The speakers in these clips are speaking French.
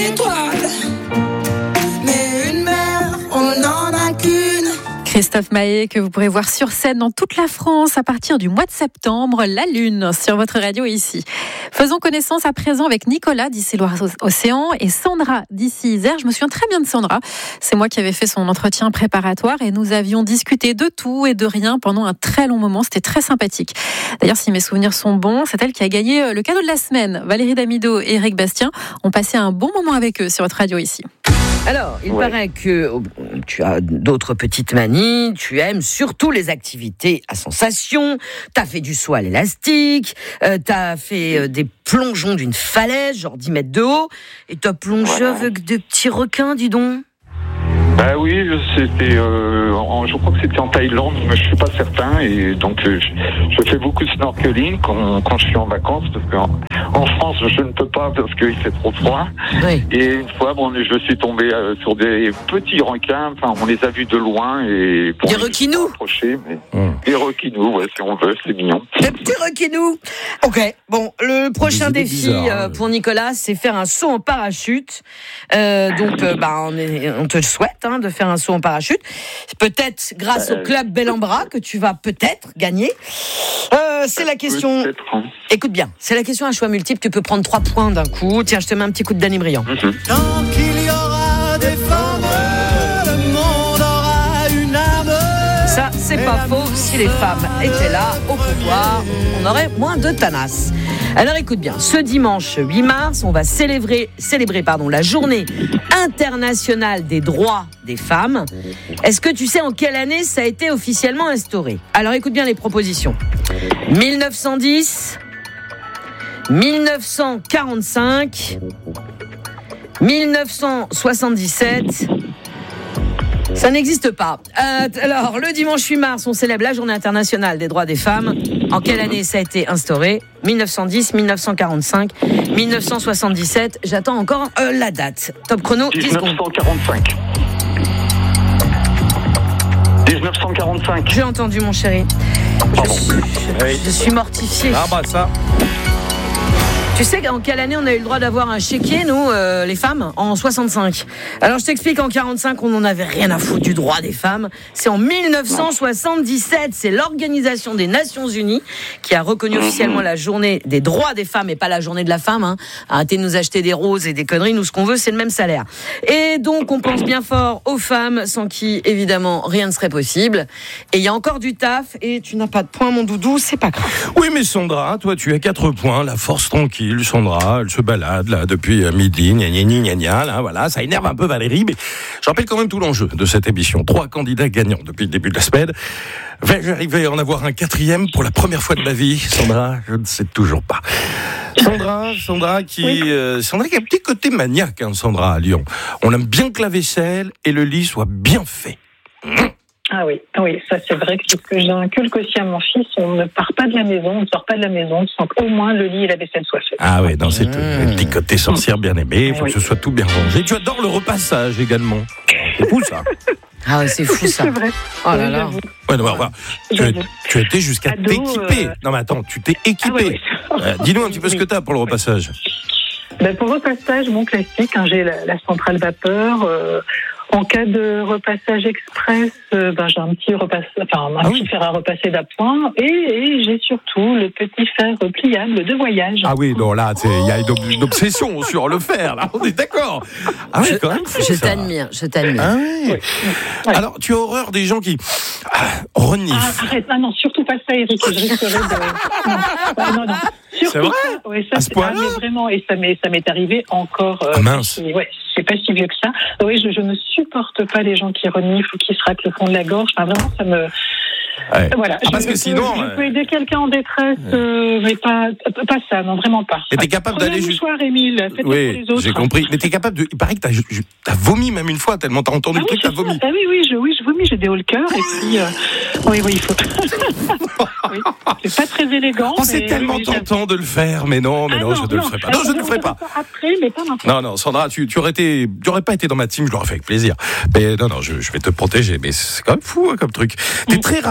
Christophe Maé, que vous pourrez voir sur scène dans toute la France à partir du mois de septembre, La Lune, sur votre radio ici. Faisons connaissance à présent avec Nicolas d'ici Loire-Océan et Sandra d'ici Isère. Je me souviens très bien de Sandra. C'est moi qui avais fait son entretien préparatoire et nous avions discuté de tout et de rien pendant un très long moment. C'était très sympathique. D'ailleurs, si mes souvenirs sont bons, c'est elle qui a gagné le cadeau de la semaine. Valérie Damido et Eric Bastien ont passé un bon moment avec eux sur votre radio ici. Alors, il paraît que tu as d'autres petites manies, tu aimes surtout les activités à sensation, t'as fait du saut à l'élastique, t'as fait des plongeons d'une falaise, genre 10 mètres de haut, et t'as plongé avec des petits requins, dis donc. Bah oui, c'était, je crois que c'était en Thaïlande, mais je suis pas certain, et donc je fais beaucoup de snorkeling quand je suis en vacances, parce qu'en France je ne peux pas parce qu'il fait trop froid. Oui. Et une fois, je suis tombé sur des petits requins, enfin on les a vus de loin et des requinous. Des requinous, ouais, si on veut, c'est mignon. Des petits requinous. Ok, bon, le prochain défi pour Nicolas, c'est faire un saut en parachute. On te le souhaite. De faire un saut en parachute. Peut-être grâce au club Bel en Bras que tu vas peut-être gagner. C'est la question. Écoute bien, c'est la question à choix multiple. Tu peux prendre 3 points d'un coup. Tiens, je te mets un petit coup de Danny Briand. Tant qu'il y aura des femmes, le monde aura une âme. Ça, c'est pas faux. Si les femmes étaient là, au pouvoir, on aurait moins de tanas. Alors écoute bien, ce dimanche 8 mars, on va célébrer la journée internationale des droits des femmes. Est-ce que tu sais en quelle année ça a été officiellement instauré ? Alors écoute bien les propositions. 1910, 1945, 1977... Ça n'existe pas. Alors, le dimanche 8 mars, on célèbre la journée internationale des droits des femmes. En quelle année ça a été instauré ? 1910, 1945, 1977. J'attends encore la date. Top chrono, 10 secondes. 1945. 1945. J'ai entendu, mon chéri. Je suis mortifié. Ah bah ça. Tu sais en quelle année on a eu le droit d'avoir un chéquier, nous, les femmes ? En 65. Alors je t'explique, en 45, on n'en avait rien à foutre du droit des femmes. C'est en 1977, c'est l'Organisation des Nations Unies qui a reconnu officiellement la journée des droits des femmes et pas la journée de la femme. Arrêtez de nous acheter des roses et des conneries, nous ce qu'on veut c'est le même salaire. Et donc on pense bien fort aux femmes, sans qui évidemment rien ne serait possible. Et il y a encore du taf, et tu n'as pas de points mon doudou, c'est pas grave. Oui mais Sandra, toi tu as 4 points, la force tranquille. Sandra, elle se balade là depuis midi, gna, là, voilà, ça énerve un peu Valérie, mais je rappelle quand même tout l'enjeu de cette émission. 3 candidats gagnants depuis le début de la semaine. Vais-je arriver à en avoir un 4e pour la première fois de ma vie, Sandra ? Je ne sais toujours pas. Sandra qui a un petit côté maniaque, Sandra, à Lyon. On aime bien que la vaisselle et le lit soient bien faits. Ah oui, ça c'est vrai que j'inculque aussi à mon fils, on ne part pas de la maison, on ne sort pas de la maison sans qu'au moins le lit et la vaisselle soient faits. Ah oui, c'est le petit côté sorcière bien aimé, il faut que ce soit tout bien rangé. Tu adores le repassage également. C'est fou ça. Ah ouais, c'est fou ça. C'est vrai. Oh là là. Ouais, tu as été jusqu'à t'équiper. Non mais attends, tu t'es équipé. Dis-nous un petit peu ce que tu as pour le repassage. Pour le repassage, mon classique, j'ai la centrale vapeur. En cas de repassage express, j'ai un petit petit fer à repasser d'appoint et j'ai surtout le petit fer pliable de voyage. Ah oui, non là, il y a une obsession sur le fer, là, on est d'accord. Ah oui, quand même fou, je t'admire. Ah oui. Ouais. Alors, tu as horreur des gens qui reniffent. Arrête, non, surtout pas ça, Eric, je risquerais de... Non. C'est vrai à ce point-là vraiment, et ça m'est arrivé encore... mince. C'est pas si vieux que ça. Oui, je ne supporte pas les gens qui reniflent ou qui se raclent le fond de la gorge. Enfin, vraiment, ça me... Ouais. Voilà. Parce que sinon... Je peux aider quelqu'un en détresse, mais pas ça, non, vraiment pas. Et t'es capable d'aller... Mouchoir, Émile, faites-le pour les autres. J'ai compris. Mais t'es capable de... Il paraît que t'as vomi même une fois, tellement t'as entendu le truc, t'as vomi. Oui, je vomis, j'ai des hauts le cœur, et puis... Oui, il faut... Oui. C'est pas très élégant. C'est tellement tentant de le faire, mais non, je ne le ferai pas. Non, je ne le ferai pas. Après, mais pas maintenant. Non, Sandra, tu aurais pas été dans ma team, je l'aurais fait avec plaisir. Mais non, je vais te protéger. Mais c'est quand même fou, comme truc. T'es très râleuse.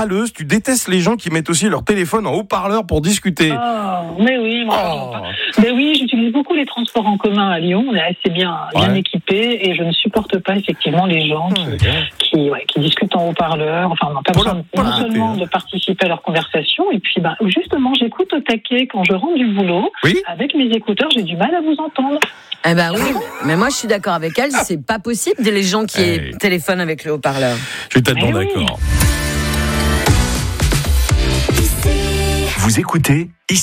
râleuse, tu détestes les gens qui mettent aussi leur téléphone en haut-parleur pour discuter. Mais oui, mais oui, j'utilise beaucoup les transports en commun à Lyon. On est assez bien équipés et je ne supporte pas effectivement les gens qui discutent en haut-parleur. Enfin, on n'a pas besoin non seulement de participer à leur conversation et puis justement, j'écoute au taquet quand je rentre du boulot. Oui. Avec mes écouteurs, j'ai du mal à vous entendre. Eh ben oui, mais moi je suis d'accord avec elle, c'est pas possible les gens qui téléphonent avec le haut-parleur. Je suis tellement d'accord. Vous écoutez